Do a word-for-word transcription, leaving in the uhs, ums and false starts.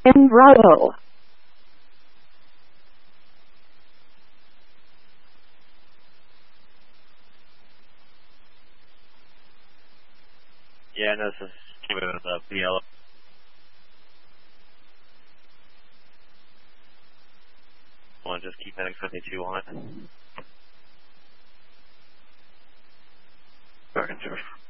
in Bravo. Yeah, no, this is with uh, B L. One, just keep heading fifty-two on it. Back and forth.